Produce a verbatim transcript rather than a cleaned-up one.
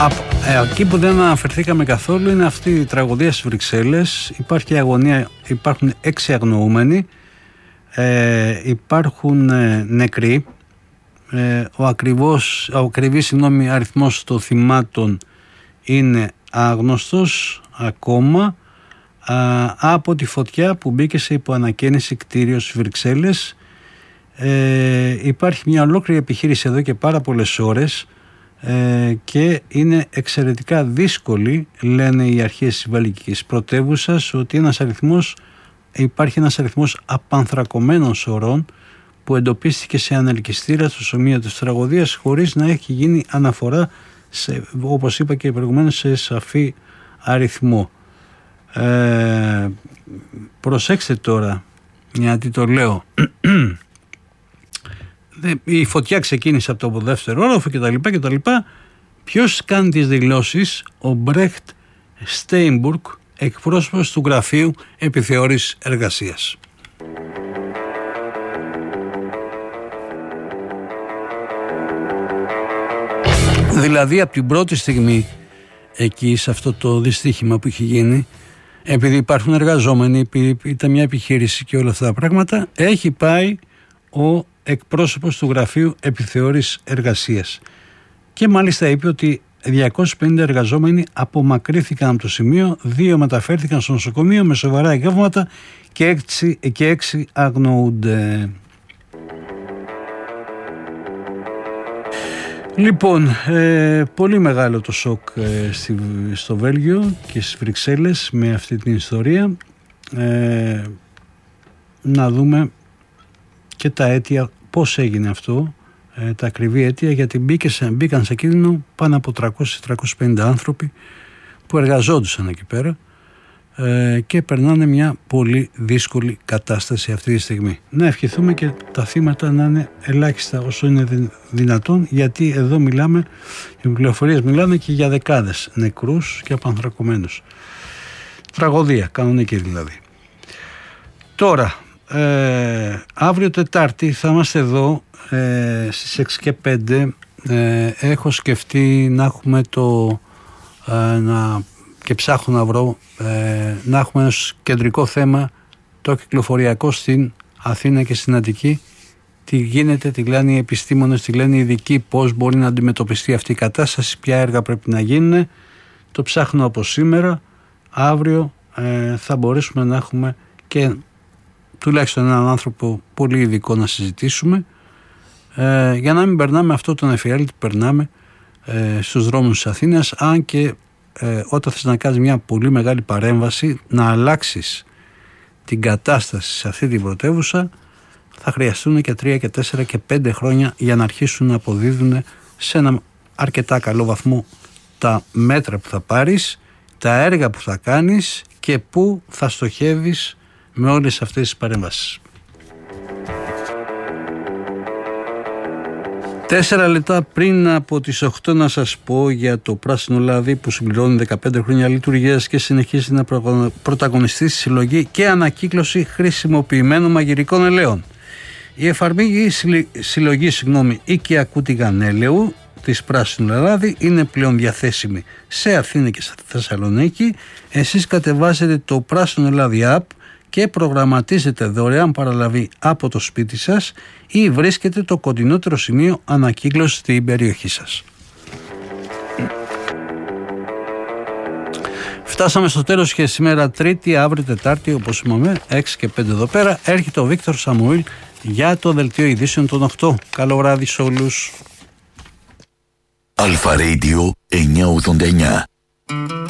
Εκεί που δεν αναφερθήκαμε καθόλου είναι αυτή η τραγωδία στις Βρυξέλλες. Υπάρχει αγωνία, υπάρχουν έξι αγνοούμενοι, ε, υπάρχουν ε, νεκροί. Ε, ο ακριβώς, ο ακριβής συγγνώμη, αριθμός των θυμάτων είναι άγνωστος ακόμα α, από τη φωτιά που μπήκε σε υποανακαίνιση κτίριο στις Βρυξέλλες. Ε, υπάρχει μια ολόκληρη επιχείρηση εδώ και πάρα πολλές ώρες ε, και είναι εξαιρετικά δύσκολη, λένε οι αρχές της βαλικής πρωτεύουσας, ότι ένας αριθμός, υπάρχει ένας αριθμός απανθρακωμένων σωρών που εντοπίστηκε σε ανελκυστήρα στο σημείο της τραγωδίας χωρίς να έχει γίνει αναφορά σε, όπως είπα και προηγουμένως, σε σαφή αριθμό. Ε, προσέξτε τώρα, γιατί το λέω. Η φωτιά ξεκίνησε από το δεύτερο όροφο και τα λοιπά και τα λοιπά. Ποιος κάνει τις δηλώσεις? Ο Μπρέχτ Στέινμπουργκ, εκπρόσωπος του Γραφείου Επιθεώρησης Εργασίας. Δηλαδή από την πρώτη στιγμή εκεί σε αυτό το δυστύχημα που είχε γίνει, επειδή υπάρχουν εργαζόμενοι, επειδή ήταν μια επιχείρηση και όλα αυτά τα πράγματα, έχει πάει ο εκπρόσωπος του Γραφείου Επιθεώρησης Εργασίας και μάλιστα είπε ότι διακόσιοι πενήντα εργαζόμενοι απομακρύθηκαν από το σημείο, δύο μεταφέρθηκαν στο νοσοκομείο με σοβαρά εγκάβματα και έξι, και έξι αγνοούνται. Λοιπόν, ε, πολύ μεγάλο το σοκ ε, στη, στο Βέλγιο και στις Βρυξέλλες με αυτή την ιστορία. Ε, να δούμε και τα αίτια, πώς έγινε αυτό, ε, τα ακριβή αίτια, γιατί μπήκε σε, μπήκαν σε κίνδυνο πάνω από τριακόσιοι με τριακόσιοι πενήντα άνθρωποι που εργαζόντουσαν εκεί πέρα ε, και περνάνε μια πολύ δύσκολη κατάσταση αυτή τη στιγμή. Να ευχηθούμε και τα θύματα να είναι ελάχιστα όσο είναι δυνατόν, γιατί εδώ μιλάμε, οι πληροφορίες μιλάνε και για δεκάδες νεκρούς και απανθρακωμένους. Τραγωδία, κανονική δηλαδή. Τώρα, ε, αύριο Τετάρτη θα είμαστε εδώ ε, στις έξι και πέντε. Ε, έχω σκεφτεί να έχουμε το ε, να, και ψάχνω να βρω ε, να έχουμε ένα κεντρικό θέμα, το κυκλοφοριακό στην Αθήνα και στην Αττική. Τι γίνεται, τι λένε οι επιστήμονες, τι λένε οι ειδικοί, πώς μπορεί να αντιμετωπιστεί αυτή η κατάσταση, ποια έργα πρέπει να γίνουν. Το ψάχνω από σήμερα. Αύριο ε, θα μπορέσουμε να έχουμε και τουλάχιστον έναν άνθρωπο πολύ ειδικό να συζητήσουμε, ε, για να μην περνάμε αυτό τον εφιάλτη που περνάμε ε, στους δρόμους της Αθήνας, αν και ε, όταν θες να κάνεις μια πολύ μεγάλη παρέμβαση, να αλλάξεις την κατάσταση σε αυτή την πρωτεύουσα, θα χρειαστούν και τρία και τέσσερα και πέντε χρόνια για να αρχίσουν να αποδίδουν σε ένα αρκετά καλό βαθμό τα μέτρα που θα πάρεις, τα έργα που θα κάνεις και πού θα στοχεύεις με όλες αυτές τις παρέμβασεις. Τέσσερα λεπτά πριν από τις οκτώ να σας πω για το Πράσινο Λάδι που συμπληρώνει δεκαπέντε χρόνια λειτουργίας και συνεχίζει να πρωταγωνιστεί στη συλλογή και ανακύκλωση χρησιμοποιημένων μαγειρικών ελαίων. Η εφαρμογή συλλογή συγγνώμη, οικιακού τηγανέλαιου της Πράσινου Λάδι είναι πλέον διαθέσιμη σε Αθήνα και στη Θεσσαλονίκη. Εσείς κατεβάζετε το Πράσινο Λάδι app και προγραμματίζετε δωρεάν παραλαβή από το σπίτι σας ή βρίσκετε το κοντινότερο σημείο ανακύκλωσης στην περιοχή σας. Φτάσαμε στο τέλος και σήμερα Τρίτη, αύριο Τετάρτη, όπως είπαμε, έξι και πέντε εδώ πέρα, έρχεται ο Βίκτορ Σαμουήλ για το δελτίο ειδήσεων των οκτώ. Καλό βράδυ σε όλους. Αλφα Radio εννιακόσια ογδόντα εννιά.